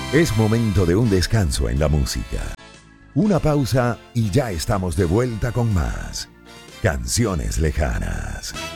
Es momento de un descanso en la música. Una pausa y ya estamos de vuelta con más Canciones Lejanas.